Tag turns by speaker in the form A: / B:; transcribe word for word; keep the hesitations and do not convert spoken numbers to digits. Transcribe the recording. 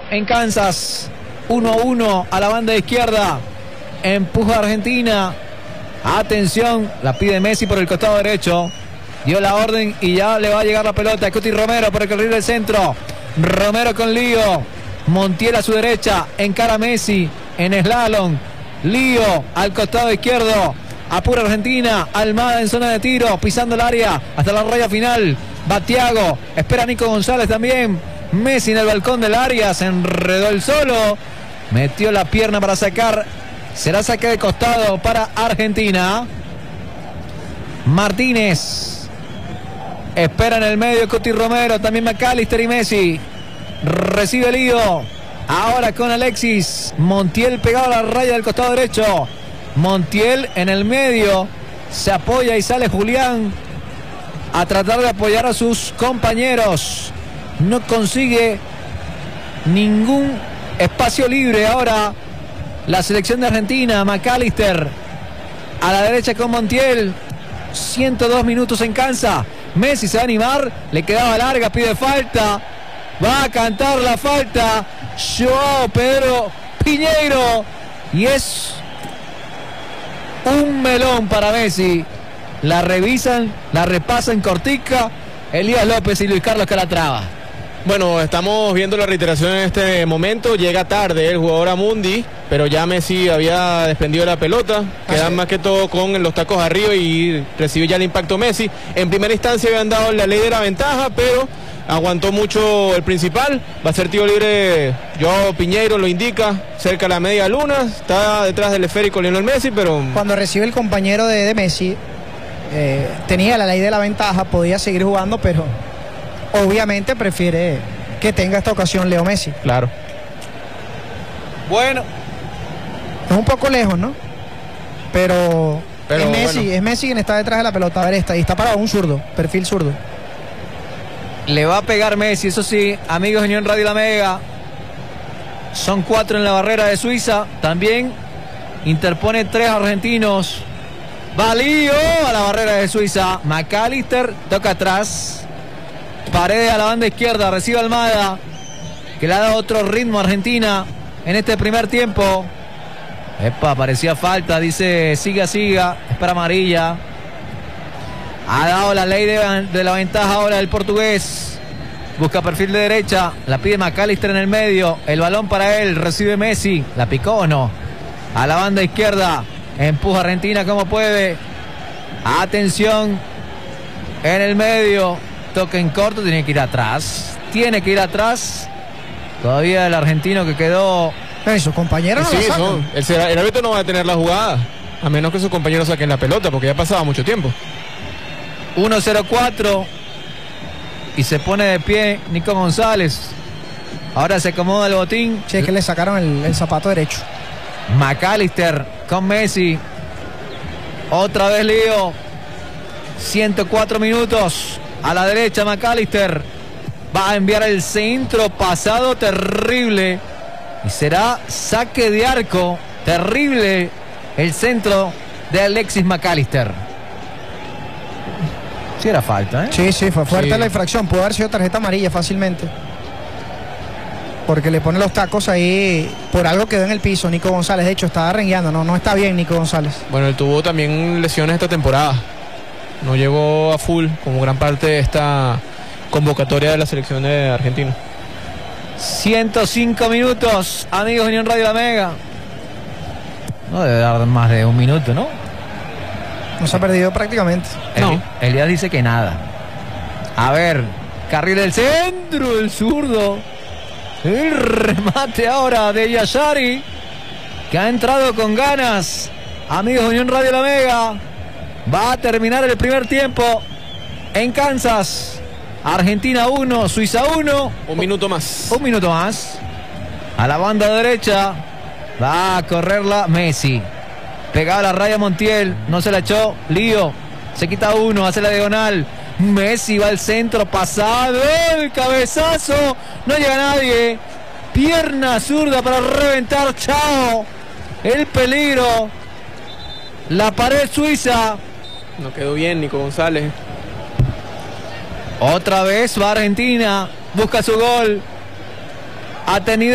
A: en Kansas. uno a uno a la banda izquierda. Empuja a Argentina. Atención, la pide Messi por el costado derecho. Dio la orden y ya le va a llegar la pelota. Cuti Romero por el carril del centro. Romero con Lío. Montiel a su derecha. Encara a Messi en slalom. Lío al costado izquierdo. Apura Argentina. Almada en zona de tiro. Pisando el área hasta la raya final. Va Thiago. Espera Nico González también. Messi en el balcón del área. Se enredó el solo. Metió la pierna para sacar. Será saque de costado para Argentina. Martínez. Espera en el medio Cuti Romero. También McAllister y Messi. Recibe Lío. Ahora con Alexis. Montiel pegado a la raya del costado derecho. Montiel en el medio. Se apoya y sale Julián a tratar de apoyar a sus compañeros. No consigue ningún espacio libre. Ahora la selección de Argentina. McAllister a la derecha con Montiel. ciento dos minutos en Kansas. Messi se va a animar. Le quedaba larga. Pide falta. Va a cantar la falta Joao Pedro Piñeiro. Y es un melón para Messi. La revisan, la repasan cortica Elías López y Luis Carlos Calatrava.
B: Bueno, estamos viendo la reiteración en este momento. Llega tarde el jugador Amundi, pero ya Messi había desprendido la pelota. Quedan más que todo con los tacos arriba y recibe ya el impacto Messi. En primera instancia habían dado la ley de la ventaja, pero aguantó mucho el principal. Va a ser tiro libre. Joao Piñeiro lo indica, cerca de la media luna. Está detrás del esférico Lionel Messi, pero
C: cuando recibe el compañero de, de Messi, eh, tenía la ley de la ventaja, podía seguir jugando, pero obviamente prefiere que tenga esta ocasión Leo Messi.
B: Claro.
A: Bueno,
C: es un poco lejos, ¿no? Pero,
B: pero
C: es Messi,
B: bueno.
C: es Messi quien está detrás de la pelota. A ver, está, y está parado un zurdo, perfil zurdo.
A: le va a pegar Messi, eso sí, amigos de Unión Radio La Mega. Son cuatro en la barrera de Suiza. También interpone tres argentinos. Va Lío a la barrera de Suiza. McAllister toca atrás. Paredes a la banda izquierda. Recibe Almada, que le ha dado otro ritmo a Argentina en este primer tiempo. Epa, parecía falta. Dice siga, siga. Es para amarilla. Ha dado la ley de, de la ventaja ahora el portugués. Busca perfil de derecha. La pide McAllister en el medio. El balón para él. Recibe Messi. ¿La picó o no? A la banda izquierda. Empuja Argentina como puede. Atención. En el medio. Toque en corto. Tiene que ir atrás. Tiene que ir atrás. Todavía el argentino que quedó.
C: Pero sus compañeros no
B: sí,
C: la sacan.
B: no. El, el árbitro no va a tener la jugada. A menos que sus compañeros saquen la pelota. Porque ya pasaba mucho tiempo.
A: uno cero cuatro. Y se pone de pie Nico González. Ahora se acomoda el botín.
C: Sí, es que le sacaron el, el zapato derecho.
A: McAllister con Messi. Otra vez Lío. ciento cuatro minutos. A la derecha McAllister. Va a enviar el centro pasado terrible. Y será saque de arco. Terrible el centro de Alexis McAllister. Sí era falta, ¿eh?
C: Sí, sí, fue fuerte
B: Sí.
C: la infracción. Pudo haber sido tarjeta amarilla fácilmente. Porque le pone los tacos ahí. Por algo quedó en el piso Nico González. De hecho, estaba rengueando. No, no está bien Nico González.
B: Bueno, él tuvo también lesiones esta temporada. No llegó a full como gran parte de esta convocatoria de la selección de Argentina.
A: ciento cinco minutos, amigos de Unión Radio La Mega. No debe dar más de un minuto, ¿no?
C: No se ha perdido prácticamente.
B: No.
A: El, Elías dice que nada. A ver, carril del centro, el zurdo. El remate ahora de Yashari, que ha entrado con ganas. Amigos de Unión Radio La Mega. Va a terminar el primer tiempo en Kansas. Argentina uno, Suiza uno.
B: Un minuto más.
A: Un minuto más. A la banda derecha. Va a correrla Messi. Pegaba la raya Montiel. No se la echó. Lío. Se quita uno. Hace la diagonal. Messi va al centro. Pasado. El cabezazo. No llega nadie. Pierna zurda para reventar. Chao. El peligro. La pared suiza.
B: No quedó bien Nico González.
A: Otra vez va Argentina. Busca su gol. Ha tenido